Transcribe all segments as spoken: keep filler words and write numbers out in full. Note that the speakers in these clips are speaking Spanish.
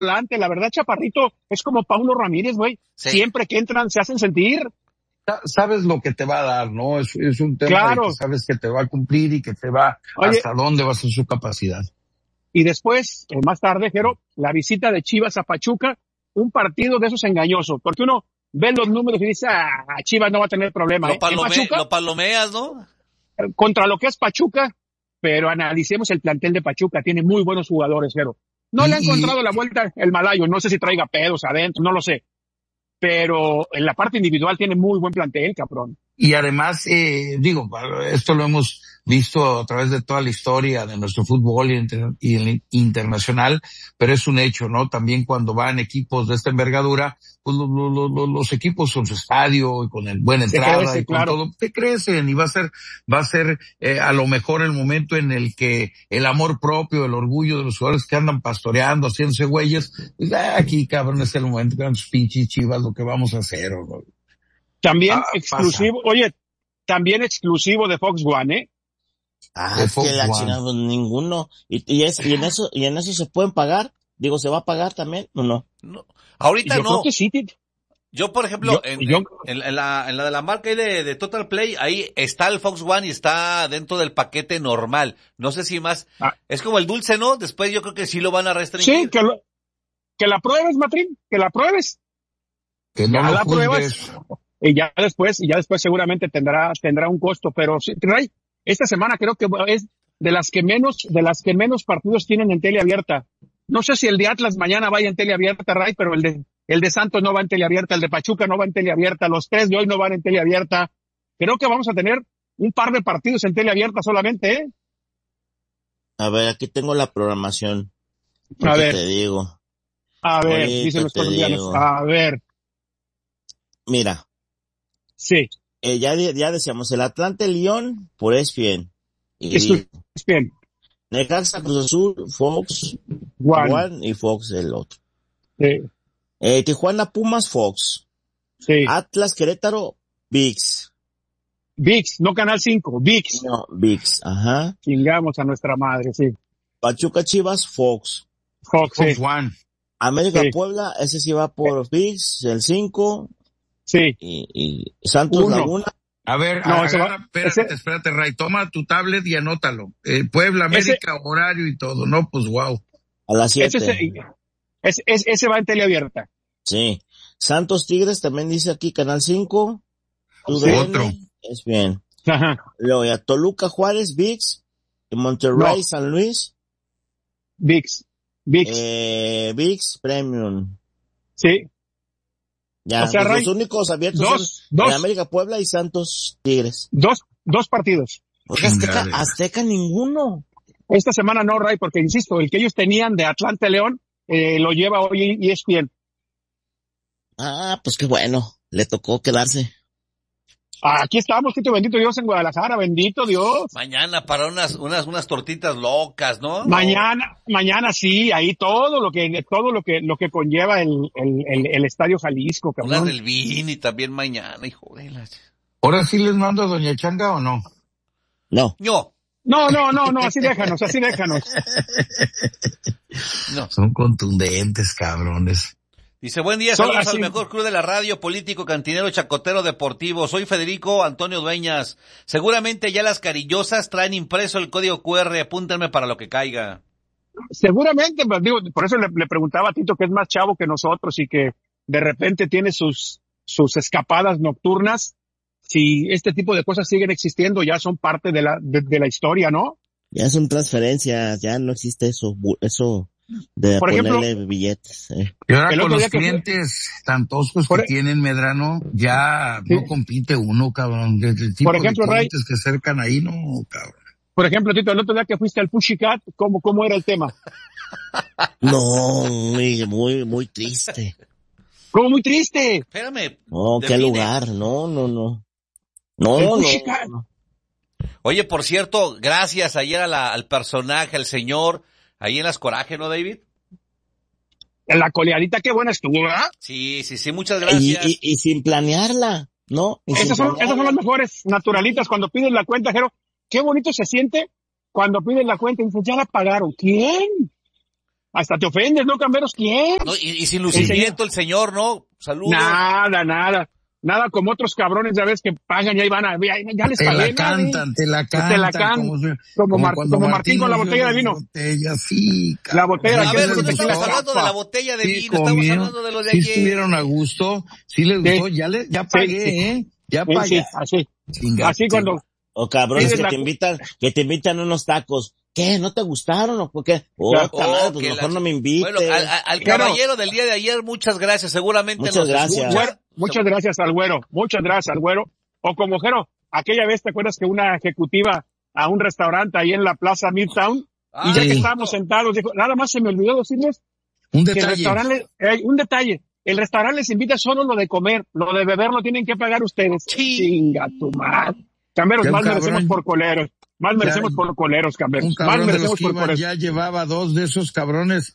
volante. La verdad, Chaparrito es como Paulo Ramírez, güey. Sí. Siempre que entran se hacen sentir. Sabes lo que te va a dar, ¿no? Es, es un tema claro. de que sabes que te va a cumplir y que te va Oye, hasta dónde va a ser su capacidad. Y después, eh, más tarde, Jero, la visita de Chivas a Pachuca, un partido de esos engañosos, porque uno ve los números y dice, ah, Chivas no va a tener problema. Lo, ¿eh? palome, Pachuca, lo palomeas, ¿no? Contra lo que es Pachuca, pero analicemos el plantel de Pachuca, tiene muy buenos jugadores, Jero. No y, le ha encontrado la vuelta el malayo, no sé si traiga pedos adentro, no lo sé. Pero en la parte individual tiene muy buen plantel, cabrón. Y además, eh, digo, esto lo hemos visto a través de toda la historia de nuestro fútbol y, inter, y el internacional, pero es un hecho, ¿no? También cuando van equipos de esta envergadura, pues lo, lo, lo, los equipos con su estadio y con el buena entrada crece, y con claro. todo, te crecen y va a ser, va a ser eh, a lo mejor el momento en el que el amor propio, el orgullo de los jugadores que andan pastoreando, haciéndose güeyes, pues ah, aquí cabrón es el momento que sus pinches Chivas lo que vamos a hacer, ¿no? También ah, exclusivo, pasa. Oye, también exclusivo de Fox One, ¿eh? Ah, es que la chingada, ninguno. Y, y es, y en eso, y en eso se pueden pagar. Digo, ¿se va a pagar también o no? No. Ahorita yo no. Creo que sí, yo, por ejemplo, yo, en, yo, en, en la, en la de la marca de, de Total Play, ahí está el Fox One y está dentro del paquete normal. No sé si más, ah. es como el dulce, ¿no? Después yo creo que sí lo van a restringir. Sí, que lo, que la pruebes, Matrín, que la pruebes. Que no ya la pruebas. Y ya después, y ya después seguramente tendrá, tendrá un costo, pero sí, Ray, esta semana creo que es de las que menos, de las que menos partidos tienen en tele abierta. No sé si el de Atlas mañana vaya en tele abierta, Ray, pero el de, el de Santos no va en tele abierta, el de Pachuca no va en tele abierta, los tres de hoy no van en tele abierta. Creo que vamos a tener un par de partidos en tele abierta solamente, ¿eh? A ver, aquí tengo la programación. A ver. Te digo. A ver, Oye, dicen los colombianos. Digo. A ver. Mira. Sí. Eh, ya, ya decíamos, el Atlante León por E S P N. Y E S P N. Necaxa Cruz Azul, Fox, One. One y Fox el otro. Sí. Eh, Tijuana Pumas, Fox. Sí. Atlas Querétaro, ViX. ViX, no Canal cinco, ViX. No, ViX, ajá. Chingamos a nuestra madre, sí. Pachuca Chivas, Fox. Fox, Fox sí. One. América Sí. Puebla, ese sí va por ViX, el cinco. Sí. Y, y Santos Uno. Laguna. A ver, No, agarra, ese va- espérate, ese- espérate, Ray, toma tu tablet y anótalo. Eh, Puebla, América, horario y todo, ¿no? Pues wow. A las siete. Ese, ese, ese, ese va en tele abierta. Sí. Santos Tigres también dice aquí Canal cinco. Sí. U D N, Otro. Es bien. Ajá. Luego ya Toluca Juárez, ViX. Y Monterrey No. San Luis. ViX. ViX. Eh, ViX Premium. Sí. Ya, O sea, pues Ray, los únicos abiertos dos, son dos. de América Puebla y Santos Tigres. Dos, dos partidos. Porque Azteca, Chingada. Azteca ninguno. Esta semana no, Ray, porque insisto, el que ellos tenían de Atlante León, eh, lo lleva hoy E S P N. Ah, pues qué bueno. Le tocó quedarse. Aquí estamos, Tito, bendito Dios en Guadalajara, bendito Dios. Mañana para unas, unas, unas tortitas locas, ¿no? Mañana, mañana sí, ahí todo lo que, todo lo que, lo que conlleva el, el, el, el Estadio Jalisco, Unas cabrón. del Vini también mañana, hijo de la... ¿Ahora sí les mando a Doña Changa o no? No. No, No, no, no, no, así déjanos, así déjanos. no. Son contundentes, cabrones. Dice, buen día, Son saludos así- al mejor club de la radio, político, cantinero, chacotero, deportivo. Soy Federico Antonio Dueñas. Seguramente ya las carillosas traen impreso el código cu erre, apúntenme para lo que caiga. Seguramente, pues, digo, por eso le, le preguntaba a Tito, que es más chavo que nosotros y que de repente tiene sus, sus escapadas nocturnas. Si este tipo de cosas siguen existiendo, ya son parte de la, de, de la historia, ¿no? Ya son transferencias, ya no existe eso, bu- eso de Por ponerle ejemplo, billetes. Eh. Y ahora El con otro los día que fui- clientes tan toscos Por que e- tienen, Medrano, ya Sí. no compite uno, cabrón. El tipo Por ejemplo, de Ray- clientes que acercan ahí, no, cabrón. Por ejemplo, Tito, el otro día que fuiste al Pussycat, ¿cómo, cómo era el tema? No, muy, muy, muy triste. Como muy triste. Espérame. No, qué define. lugar, no, no, no. No, El no, Pussycat. no. Oye, por cierto, gracias ayer a la, al personaje, al señor, ahí en Las Coraje, ¿no, David? La coleadita, qué buena estuvo, ¿verdad? Sí, sí, sí, muchas Y, gracias. y, y sin planearla, ¿no? Y sin Esas son, planearla. esas son las mejores, naturalitas, cuando piden la cuenta, Jero. Qué bonito se siente cuando piden la cuenta y dicen, ya la pagaron. ¿Quién? hasta te ofendes, ¿no, Camberos? ¿Quién? No, y, y sin lucimiento el señor, el señor, ¿no? Saludos. Nada, nada. Nada como otros cabrones, ya ves, que pagan y ahí van a, ya, ya les te pagué. La cantan, te la cantan, te la cantan. Como, como, como, Mar, como Martín, Martín con la botella de vino. Botella, sí, la botella. A ver, no estamos hablando de la botella de sí, vino, comió, estamos hablando de lo de sí ayer. Sí estuvieron a gusto, sí les gustó, sí. ya le, ya pagué, sí, sí. ¿eh? Ya pagué. Sí, así. Chingate. Así cuando. O cabrones que la... te invitan, que te invitan unos tacos. ¿Qué? ¿No te gustaron o por qué? Oh, oh, madre, pues mejor la... no me invites. Bueno, al, al caballero del día de ayer, muchas gracias, seguramente muchas nos gracias. Güero, muchas gracias al güero, muchas gracias al güero. O como Jero, aquella vez te acuerdas que una ejecutiva a un restaurante ahí en la plaza Midtown, ah, y ya sí. que estábamos sentados, dijo, nada más se me olvidó decirles un que detalle. el restaurante, eh, un detalle, el restaurante les invita solo lo de comer, lo de beber lo tienen que pagar ustedes. Sí. Chinga tu madre. Camberos, más cabrón. merecemos por coleros. Más merecemos ya, por coleros, Camberos. Más merecemos por coleros. Ya llevaba dos de esos cabrones,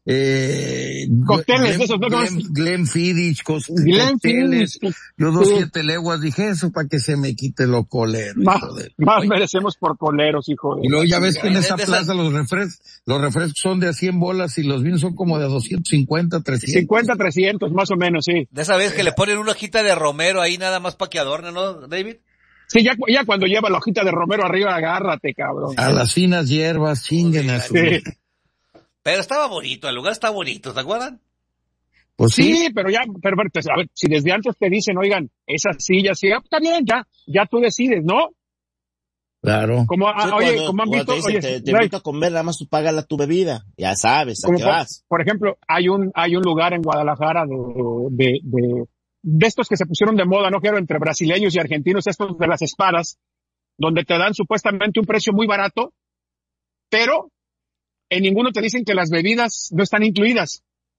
eh, cócteles, Glenn, esos, ¿no? Glenn, Glenn Fiddich, cócteles. Yo dos sí. siete leguas dije eso para que se me quite lo colero. Más, más merecemos por coleros, hijo de. Y luego ya ves que en esa plaza los refrescos, los refrescos son de a cien bolas y los vinos son como de doscientos cincuenta, trescientos. cincuenta, trescientos, más o menos, sí. De esa vez que le ponen una hojita de romero ahí nada más para que adorne, ¿no, David? Sí, ya, ya cuando lleva la hojita de romero arriba, agárrate, cabrón. A las finas hierbas, chinguen a su... Sí. Pero estaba bonito, el lugar está bonito, ¿te acuerdan? Pues sí, sí pero ya, pero, pero, a ver, si desde antes te dicen, oigan, esas sillas, sí, está bien, ya, ya tú decides, ¿no? Claro. Como, sí, oye, cuando, como han visto, te, dicen, oye, te, te invito a comer, nada más tú pagas la tu bebida, ya sabes, ¿a qué por, vas? Por ejemplo, hay un, hay un lugar en Guadalajara de, de, de, de estos que se pusieron de moda, no quiero, entre brasileños y argentinos, estos de las espadas, donde te dan supuestamente un precio muy barato, pero en ninguno te dicen que las bebidas no están incluidas.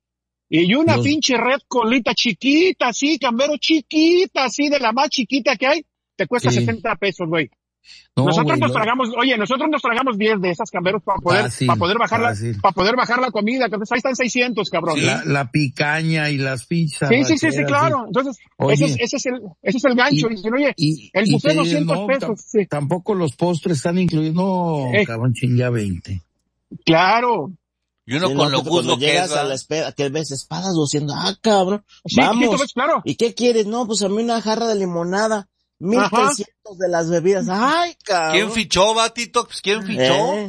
Y una Los... pinche red colita chiquita, así, Cambero, chiquita, así, de la más chiquita que hay, te cuesta sí. sesenta pesos, güey. No, nosotros wey, nos no. tragamos, oye, nosotros nos tragamos diez de esas, Camberos, para poder, para poder bajar fácil. la, para poder bajar la comida, que ahí están seiscientos, cabrón. La, la picaña y las pizzas. Sí, sí, sí, sí, claro. Sí. Entonces, ese es, ese es el, ese es el gancho. Y, Dicen, oye, y, el buffet doscientos no, pesos. Sí. Tampoco los postres están incluidos. No, eh. cabrón, chinga veinte. Claro. Y uno sí, con no, lo gusto que llegas es, a la espera, que ves espadas diciendo, ah, cabrón, sí, vamos. Ves, claro. ¿Y qué quieres? No, pues a mí una jarra de limonada. Mil trescientos de las bebidas. Ay, cabrón. ¿Quién fichó, va, Tito? Pues, ¿quién fichó? Eh.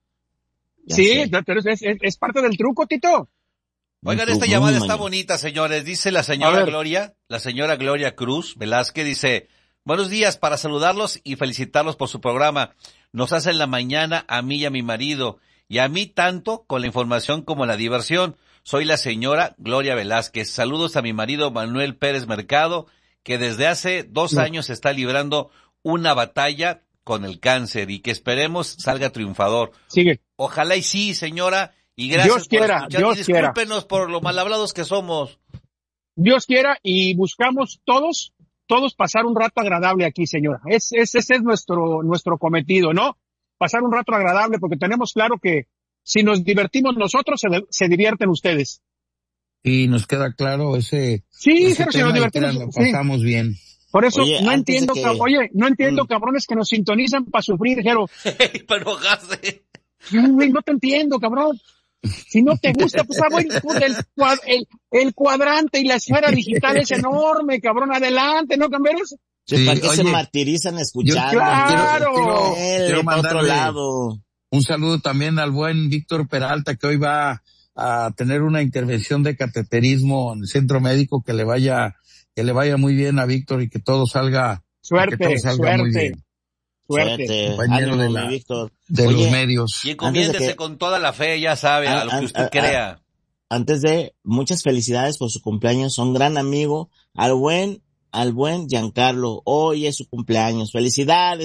Sí, pero es, es, es parte del truco, Tito. Oigan, esta llamada está bonita, señores. Dice la señora Gloria, la señora Gloria Cruz Velázquez, dice, buenos días, para saludarlos y felicitarlos por su programa. Nos hacen la mañana a mí y a mi marido, y a mí tanto con la información como la diversión. Soy la señora Gloria Velázquez. Saludos a mi marido Manuel Pérez Mercado, que desde hace dos no. años está librando una batalla con el cáncer y que esperemos salga triunfador. Sigue. Ojalá y sí, señora, y gracias Dios quiera, por escuchar. Dios y discúlpenos quiera. por lo mal hablados que somos. Dios quiera, y buscamos todos, todos pasar un rato agradable aquí, señora. Es, es, ese es nuestro, nuestro cometido, ¿no? Pasar un rato agradable, porque tenemos claro que si nos divertimos nosotros, se, se divierten ustedes. Y nos queda claro ese, sí, ese pero si nos divertimos, lo pasamos sí. bien. Por eso, oye, no entiendo, que... oye, no entiendo, mm. cabrones, que nos sintonizan para sufrir, Jero. Para enojarse. No te entiendo, cabrón. Si no te gusta, pues, ah, bueno, el, el, el cuadrante y la esfera digital es enorme, cabrón, adelante, ¿no, Camberos? Sí, ¿para qué se martirizan escuchando? Yo, claro. Quiero, quiero, quiero mandarle otro lado. Un saludo también al buen Víctor Peralta, que hoy va a tener una intervención de cateterismo en el centro médico, que le vaya, que le vaya muy bien a Víctor y que todo salga, suerte, que todo salga suerte. muy bien. Suerte. Compañero Ánimo, de, la, Víctor. de Oye, los medios. Y encomiéndese que, con toda la fe, ya sabe, a, a lo que usted a, crea. A, antes de, muchas felicidades por su cumpleaños, un gran amigo, al buen, al buen Giancarlo, hoy es su cumpleaños, felicidades.